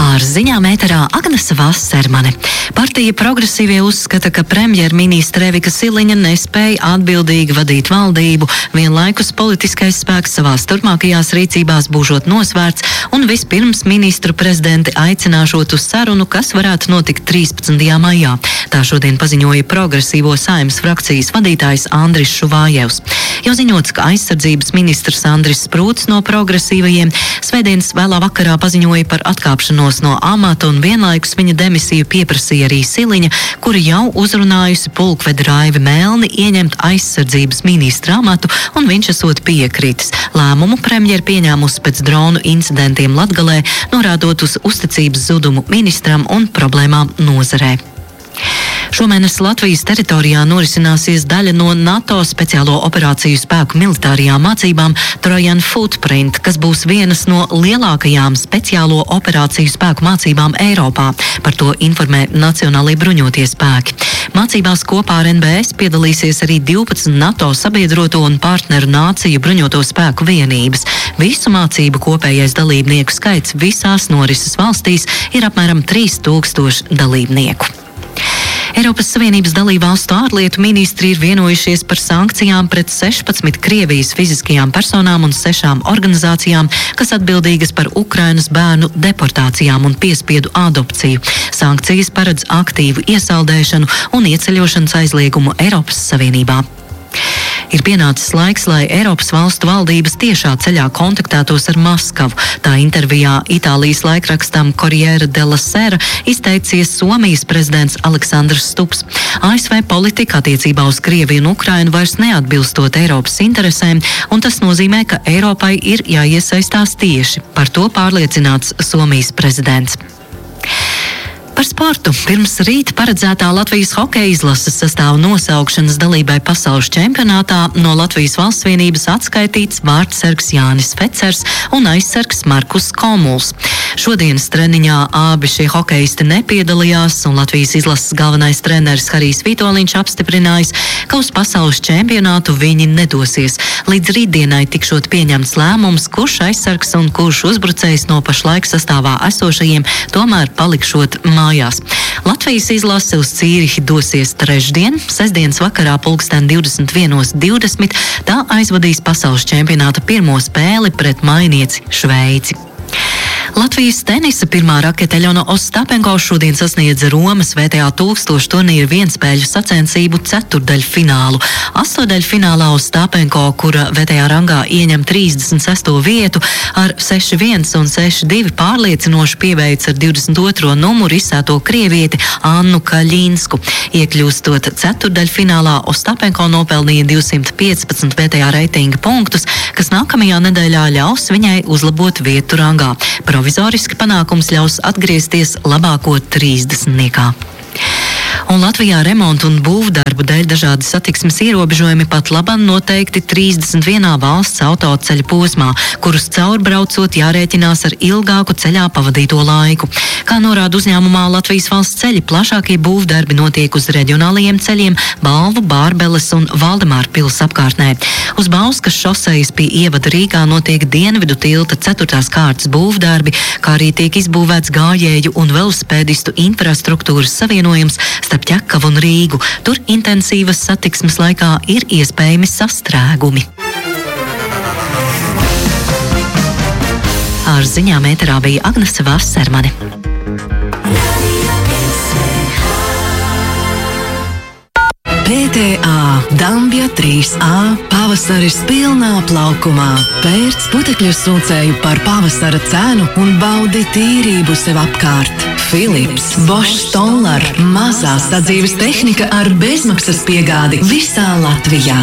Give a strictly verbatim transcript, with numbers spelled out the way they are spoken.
Ar ziņām ēterā Agnese Vassermane. Partija Progresīvie uzskata, ka premjerministre Evika Siliņa nespēja atbildīgi vadīt valdību, vienlaikus politiskais spēks savās turpmākajās rīcībās būšot nosvērts un vispirms ministru prezidenti aicināšot uz sarunu, kas varētu notikt trīspadsmitajā maijā. Tā šodien paziņoja Progresīvo Saeimas frakcijas vadītājs Andris Šuvājevs. Jau ziņots, ka aizsardzības ministrs Andris Sprūts no progresīvajiem svētdienas vēlā vakarā paziņoja par atkāpšanos no amata un vienlaikus viņa demisiju pieprasīja arī Siliņa, kura jau uzrunājusi pulkvedi Raivi Melni ieņemt aizsardzības ministra amatu, un viņš esot piekritis. Lēmumu premjera pieņēmusi pēc dronu incidentiem Latgalē, norādot uz uzticības zudumu ministram un problēmām nozarē. Šomēnes Latvijas teritorijā norisināsies daļa no NATO speciālo operāciju spēku militārajām mācībām Trojan Footprint, kas būs vienas no lielākajām speciālo operāciju spēku mācībām Eiropā. Par to informē Nacionālie bruņotie spēki. Mācībās kopā ar N B S piedalīsies arī divpadsmit NATO sabiedroto un partneru nāciju bruņoto spēku vienības. Visu mācību kopējais dalībnieku skaits visās norises valstīs ir apmēram trīs tūkstoši dalībnieku. Eiropas Savienības dalībvalstu ārlietu ministri ir vienojušies par sankcijām pret sešpadsmit Krievijas fiziskajām personām un sešām organizācijām, kas atbildīgas par Ukrainas bērnu deportācijām un piespiedu adopciju. Sankcijas paredz aktīvu iesaldēšanu un ieceļošanas aizliegumu Eiropas Savienībā. Ir pienācis laiks, lai Eiropas valstu valdības tiešā ceļā kontaktētos ar Maskavu. Tā intervijā Itālijas laikrakstam Corriere della Sera izteicies Somijas prezidents Aleksandrs Stubs. A S V politika attiecībā uz Krieviju un Ukrainu vairs neatbilstot Eiropas interesēm, un tas nozīmē, ka Eiropai ir jāiesaistās tieši. Par to pārliecināts Somijas prezidents. Par sportu. Pirms rīta paredzētā Latvijas hokeja izlases sastāva nosaukšanas dalībai pasaules čempionātā no Latvijas valstsvienības atskaitīts vārdsargs Jānis Fecers un aizsargs Markus Komuls. Šodienas treniņā abi šie hokeisti nepiedalījās, un Latvijas izlases galvenais treneris Harijs Vitoļņš apstiprinājis, ka uz pasaules čempionātu viņi nedosies. Līdz rītdienai tikšot pieņemts lēmums, kurš aizsargs un kurš uzbrucējs no pašlaik sastāvā esošajiem tomēr palikšot mājās. Latvijas izlase uz Cīrihi dosies trešdien, sestdienas vakarā pulksten divdesmit viens divdesmit. Tā aizvadīs pasaules čempionāta pirmo spēli pret mainieci Šveici. Latvijas tenisa pirmā rakete Aļona Ostapenko šodien sasniedza Romas V T A tūkstoš turnīra vienspēļu sacensību ceturdaļu finālu. Astodaļfinālā Ostapenko, kura V T A rangā ieņem trīsdesmit sesto vietu, ar seši viens un seši divi pārliecinoši pieveic ar divdesmit otro numuru izsēto krievieti Annu Kaļinsku. Iekļūstot ceturdaļfinālā, Ostapenko nopelnīja divsimt piecpadsmit V T A reitinga punktus, kas nākamajā nedēļā ļaus viņai uzlabot vietu rangā. Provizoriski panākums ļaus atgriezties labāko trīsdesmitniekā. Un Latvijā remontu un būvdarbu dēļ dažādi satiksmes ierobežojumi pat labam noteikti trīsdesmit vienā valsts autoceļa posmā, kurus caurbraucot jārēķinās ar ilgāku ceļā pavadīto laiku. Kā norāda uzņēmumā Latvijas valsts ceļi, plašākie būvdarbi notiek uz reģionālajiem ceļiem Balvu, Bārbeles un Valdemāra pils apkārtnē. Uz Bauskas šosejas pie ievada Rīgā notiek Dienvidu tilta ceturtās kārtas būvdarbi, kā arī tiek izbūvēts gājēju un velospēdistu infrastruktūras savienojums starp Ķekavu un Rīgu. Tur intensīvas satiksmes laikā ir iespējami sastrēgumi. Ar ziņām ēterā bija Agnese Vassermane. P T A Dambja trīs A pavasaris pilnā plaukumā. Pērc putekļu sūcēju par pavasara cenu un baudi tīrību sev apkārt. Philips, Bosch Stoller, mazā sadzīves tehnika ar bezmaksas piegādi visā Latvijā.